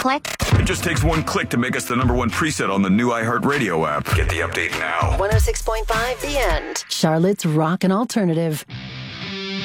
click. It just takes one click to make us the #1 preset on the new iHeartRadio app. Get the update now. 106.5 The End. Charlotte's Rock and Alternative.